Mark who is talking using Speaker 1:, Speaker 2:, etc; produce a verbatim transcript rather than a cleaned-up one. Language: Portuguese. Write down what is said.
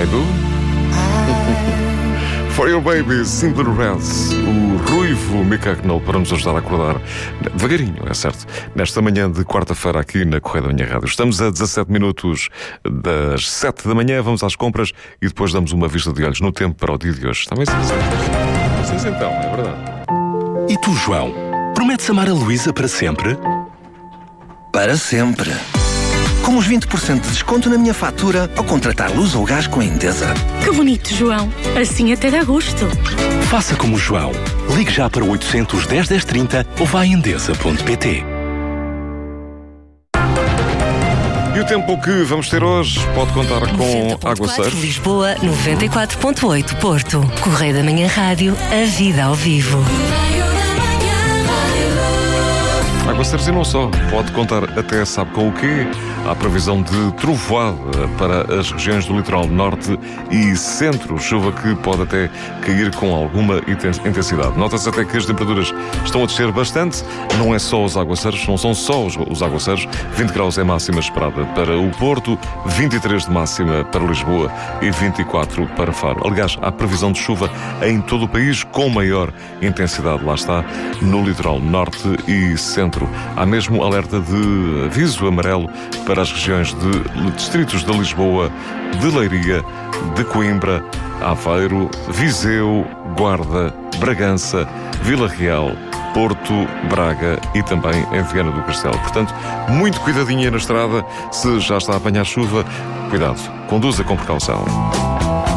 Speaker 1: do For Your Baby, Simple Red, o ruivo Mick Hucknall para nos ajudar a acordar devagarinho, é certo, nesta manhã de quarta-feira aqui na Correia da Minha Rádio. Estamos a dezassete minutos das sete da manhã, vamos às compras e depois damos uma vista de olhos no tempo para o dia de hoje. Também vocês então, é verdade.
Speaker 2: E tu, João, prometes amar a Luísa para sempre?
Speaker 3: Para sempre. Com os vinte por cento de desconto na minha fatura ao contratar luz ou gás com a Endesa.
Speaker 4: Que bonito, João. Assim até dá gosto.
Speaker 2: Faça como o João. Ligue já para o oitocentos, dez, dez, trinta ou vá a endesa ponto pt.
Speaker 1: E o tempo que vamos ter hoje pode contar com aguaceiros.
Speaker 5: Lisboa, noventa e quatro ponto oito Porto. Correia da Manhã Rádio, a vida ao vivo.
Speaker 1: Aguaceiros e não só, pode contar até sabe com o quê? Há previsão de trovoada para as regiões do litoral norte e centro, chuva que pode até cair com alguma intensidade. Nota-se até que as temperaturas estão a descer bastante, não é só os aguaceiros, não são só os, os aguaceiros. vinte graus é máxima esperada para o Porto, vinte e três de máxima para Lisboa e vinte e quatro para Faro. Aliás, há previsão de chuva em todo o país com maior intensidade, lá está, no litoral norte e centro. Há mesmo alerta de aviso amarelo para as regiões de distritos de Lisboa, de Leiria, de Coimbra, Aveiro, Viseu, Guarda, Bragança, Vila Real, Porto, Braga e também em Viana do Castelo. Portanto, muito cuidadinho na estrada. Se já está a apanhar chuva, cuidado, conduza com precaução.